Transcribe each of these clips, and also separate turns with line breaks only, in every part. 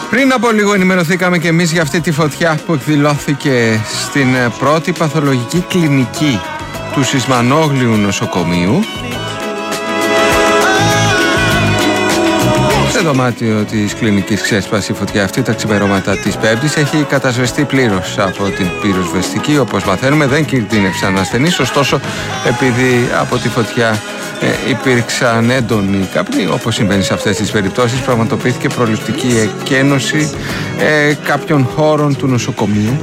Πριν από λίγο ενημερωθήκαμε και εμείς για αυτή τη φωτιά που εκδηλώθηκε στην πρώτη παθολογική κλινική του Σισμανόγλιου νοσοκομείου. Σε δωμάτιο της κλινικής ξέσπασε η φωτιά αυτή τα ξημερώματα της Πέμπτης. Έχει κατασβεστεί πλήρως από την πυροσβεστική, όπως μαθαίνουμε. Δεν κινδύνευσαν ασθενείς, ωστόσο επειδή από τη φωτιά υπήρξαν έντονοι καπνοί, όπως συμβαίνει σε αυτές τις περιπτώσεις, πραγματοποιήθηκε προληπτική εκένωση κάποιων χώρων του νοσοκομείου.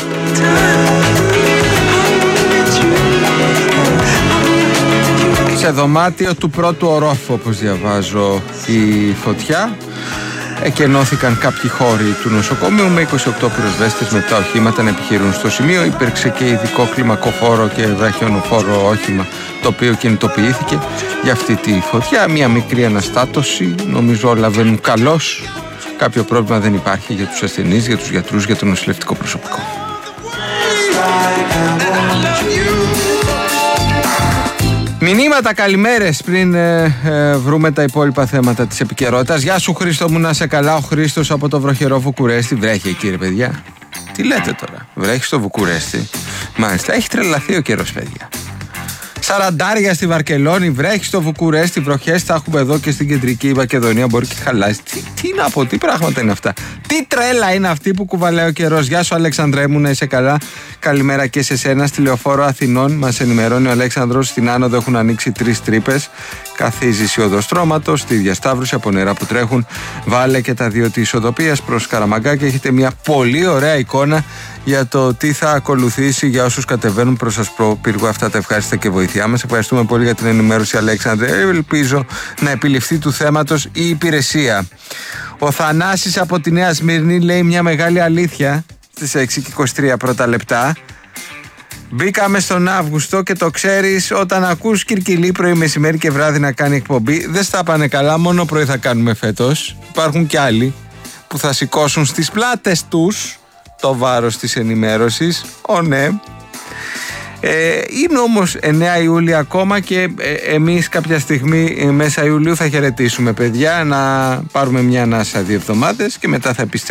Σε δωμάτιο του πρώτου ορόφου, όπως διαβάζω, η φωτιά. Εκενώθηκαν κάποιοι χώροι του νοσοκομείου με 28 πυροσβέστες με 7 οχήματα να επιχειρούν στο σημείο. Υπήρξε και ειδικό κλιμακοφόρο και βραχιονοφόρο όχημα το οποίο κινητοποιήθηκε για αυτή τη φωτιά. Μια μικρή αναστάτωση, νομίζω όλα βαίνουν καλώς. Κάποιο πρόβλημα δεν υπάρχει για τους ασθενείς, για τους γιατρούς, για το νοσηλευτικό προσωπικό. Μηνύματα, καλημέρες πριν βρούμε τα υπόλοιπα θέματα της επικαιρότητας. Γεια σου Χρήστο μου, να σε καλά. Ο Χρήστος από το βροχερό Βουκουρέστι. Βρέχει εκεί ρε παιδιά? Τι λέτε τώρα, βρέχει στο Βουκουρέστι? Μάλιστα, έχει τρελαθεί ο καιρός παιδιά. 40 στη Βαρκελόνη, βρέχει στο Βουκουρέστι, βροχές θα έχουμε εδώ και στην κεντρική Μακεδονία. Μπορεί και χαλάσει. Τι να πω, τι πράγματα είναι αυτά? Τι τρέλα είναι αυτή που κουβαλάει ο καιρός? Γεια σου Αλέξανδρέ μου, να είσαι καλά. Καλημέρα και σε σένα. Στη Λεωφόρο Αθηνών μας ενημερώνει ο Αλέξανδρος, στην άνοδο έχουν ανοίξει 3 τρύπες. Καθίζηση οδοστρώματος, στη διασταύρωση από νερά που τρέχουν. Βάλε και τα 2 της οδοπίας προς Καραμαγκά και έχετε μια πολύ ωραία εικόνα για το τι θα ακολουθήσει για όσους κατεβαίνουν προς Ασπρόπυργο. Αυτά τα ευχάριστα και βοήθειά μας. Ευχαριστούμε πολύ για την ενημέρωση Αλέξανδρε. Ελπίζω να επιληφθεί του θέματος η υπηρεσία. Ο Θανάσης από τη Νέα Σμύρνη λέει μια μεγάλη αλήθεια στις 6:23 πρώτα λεπτά. Μπήκαμε στον Αύγουστο και το ξέρεις, όταν ακούς Κυρκυλή πρωί, μεσημέρι και βράδυ να κάνει εκπομπή, δεν στα πάνε καλά, μόνο πρωί θα κάνουμε φέτος. Υπάρχουν και άλλοι που θα σηκώσουν στις πλάτες τους το βάρος της ενημέρωσης. Ναι. Είναι όμως 9 Ιούλη ακόμα και εμείς κάποια στιγμή μέσα Ιουλίου θα χαιρετήσουμε παιδιά, να πάρουμε μια ανάσα 2 εβδομάδες και μετά θα επιστρέψουμε.